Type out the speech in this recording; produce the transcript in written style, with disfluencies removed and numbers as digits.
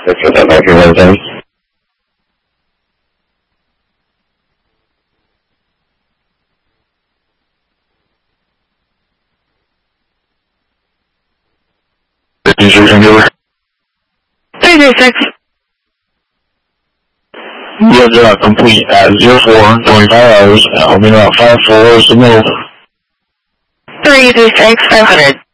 Let's get that back here, everything. User computer. 336. You have complete at 04, 25 hours. I'll be about 54 is the middle. 336, 500.